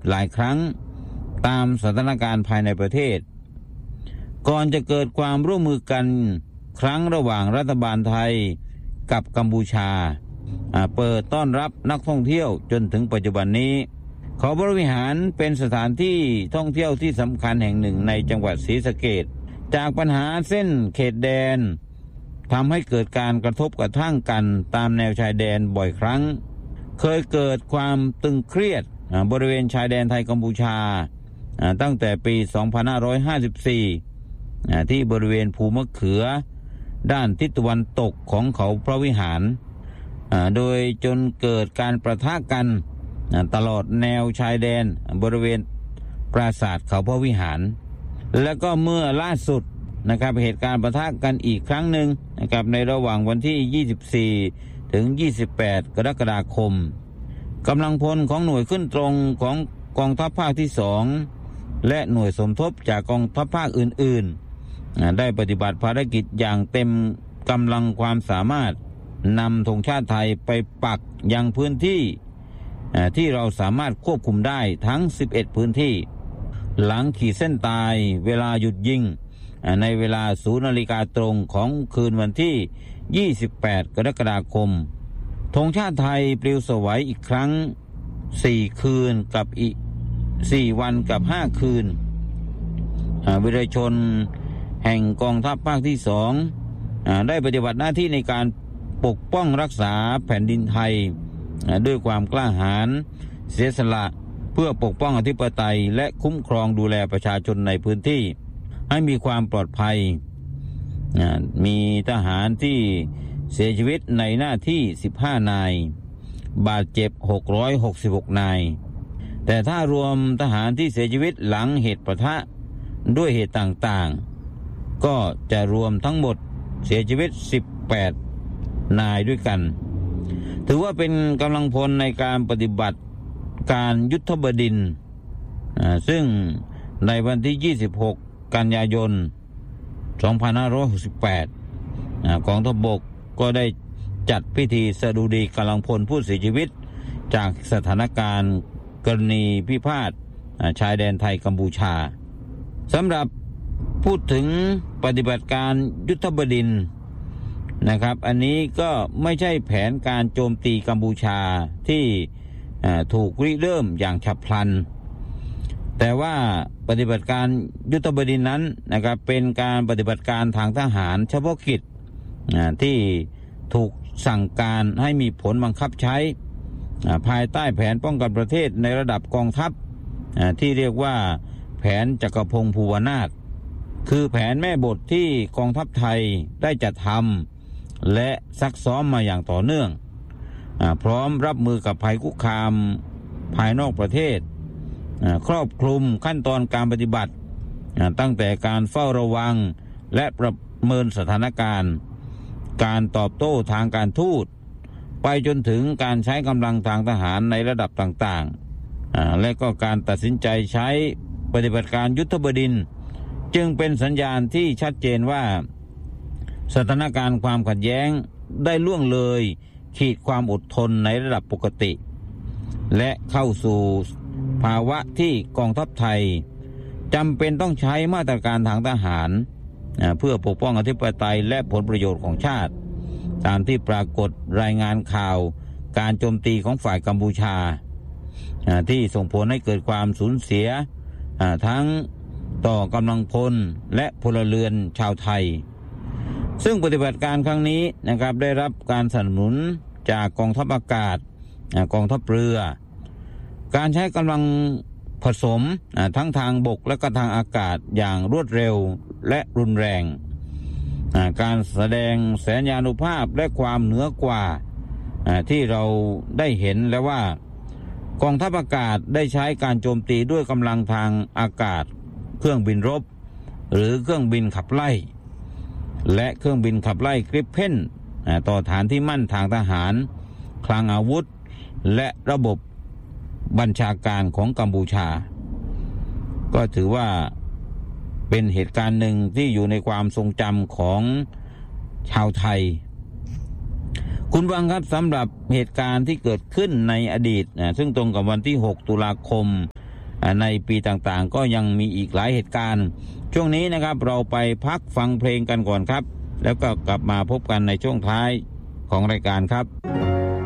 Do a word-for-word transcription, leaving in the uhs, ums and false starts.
หลายครั้งตามสถานการณ์ภายในประเทศก่อนจะเกิดความร่วมมือกันครั้งระหว่างรัฐบาลไทยกับกัมพูชาเปิดต้อนรับนักท่องเที่ยวจนถึงปัจจุบันนี้เขาวรวิหารเป็นสถานที่ท่องเที่ยวที่สำคัญแห่งหนึ่งในจังหวัดศรีสะเกษจากปัญหาเส้นเขตแดนทำให้เกิดการกระทบกระทั่งกันตามแนวชายแดนบ่อยครั้งเคยเกิดความตึงเครียดบริเวณชายแดนไทยกัมพูชาตั้งแต่ปี สองพันห้าร้อยห้าสิบสี่ ที่บริเวณภูมะเขือด้านทิศตะวันตกของเขาพระวิหารโดยจนเกิดการประทะกันตลอดแนวชายแดนบริเวณปราสาทเขาพระวิหารแล้วก็เมื่อล่าสุดนะครับเหตุการณ์ปะทะกันอีกครั้งหนึ่งนะครับในระหว่างวันที่ยี่สิบสี่ถึงยี่สิบแปดกรกฎาคมกำลังพลของหน่วยขึ้นตรงของกองทัพภาคที่สองและหน่วยสมทบจากกองทัพภาคอื่นๆได้ปฏิบัติภารกิจอย่างเต็มกำลังความสามารถนำธงชาติไทยไปปักยังพื้นที่ที่เราสามารถควบคุมได้ทั้งสิบเอ็ดพื้นที่หลังขีดเส้นตายเวลาหยุดยิงในเวลาศูนย์นาฬิกาตรงของคืนวันที่ยี่สิบแปดกรกฎาคมธงชาติไทยปลิวสวัยอีกครั้งสี่คืนกับอีกสี่วันกับห้าคืนวิรชนแห่งกองทัพภาคที่สองได้ปฏิบัติหน้าที่ในการปกป้องรักษาแผ่นดินไทยด้วยความกล้าหาญเสียสละเพื่อปกป้องอธิปไตยและคุ้มครองดูแลประชาชนในพื้นที่ให้มีความปลอดภัยมีทหารที่เสียชีวิตในหน้าที่สิบห้านายบาดเจ็บหกร้อยหกสิบหกนายแต่ถ้ารวมทหารที่เสียชีวิตหลังเหตุปะทะด้วยเหตุต่างๆก็จะรวมทั้งหมดเสียชีวิตสิบแปดนายด้วยกันถือว่าเป็นกำลังพลในการปฏิบัติการยุทธบดินทร์ซึ่งในวันที่ยี่สิบหกกันยายนสองพันห้าร้อยหกสิบแปดกองทัพบกก็ได้จัดพิธีสดุดีกำลังพลผู้เสียชีวิตจากสถานการณ์กรณีพิพาทชายแดนไทยกัมพูชาสำหรับพูดถึงปฏิบัติการยุทธบดินทร์นะครับอันนี้ก็ไม่ใช่แผนการโจมตีกัมพูชาที่ถูกริเริ่มอย่างฉับพลันแต่ว่าปฏิบัติการยุทธบดินทร์นั้นนะครับเป็นการปฏิบัติการทางทหารเฉพาะกิจที่ถูกสั่งการให้มีผลบังคับใช้ภายใต้แผนป้องกันประเทศในระดับกองทัพที่เรียกว่าแผนจักรพงศ์ภูวนาถคือแผนแม่บทที่กองทัพไทยได้จัดทำและซักซ้อมมาอย่างต่อเนื่องพร้อมรับมือกับภัยคุกคามภายนอกประเทศครอบคลุมขั้นตอนการปฏิบัติตั้งแต่การเฝ้าระวังและประเมินสถานการณ์การตอบโต้ทางการทูตไปจนถึงการใช้กำลังทางทหารในระดับต่างๆและก็การตัดสินใจใช้ปฏิบัติการยุทธบดินทร์จึงเป็นสัญญาณที่ชัดเจนว่าสถานการณ์ความขัดแย้งได้ล่วงเลยขีดความอดทนในระดับปกติและเข้าสู่ภาวะที่กองทัพไทยจำเป็นต้องใช้มาตรการทางทหารเพื่อปกป้องอธิปไตยและผลประโยชน์ของชาติตามที่ปรากฏรายงานข่าวการโจมตีของฝ่ายกัมพูชาที่ส่งผลให้เกิดความสูญเสียทั้งต่อกำลังพลและพลเรือนชาวไทยซึ่งปฏิบัติการครั้งนี้นะครับได้รับการสนับสนุนจากกองทัพอากาศกองทัพเรือการใช้กำลังผสมทั้งทางบกและก็ทางอากาศอย่างรวดเร็วและรุนแรงการแสดงแสนยานุภาพและความเหนือกว่าที่เราได้เห็นแล้วว่ากองทัพอากาศได้ใช้การโจมตีด้วยกำลังทางอากาศเครื่องบินรบหรือเครื่องบินขับไล่และเครื่องบินขับไล่กริปเพนต่อฐานที่มั่นทางทหารคลังอาวุธและระบบบัญชาการของกัมพูชาก็ถือว่าเป็นเหตุการณ์หนึ่งที่อยู่ในความทรงจำของชาวไทยคุณฟังครับสำหรับเหตุการณ์ที่เกิดขึ้นในอดีตซึ่งตรงกับวันที่หกตุลาคมในปีต่างๆก็ยังมีอีกหลายเหตุการณ์ช่วงนี้นะครับเราไปพักฟังเพลงกันก่อนครับแล้วก็กลับมาพบกันในช่วงท้ายของรายการครับ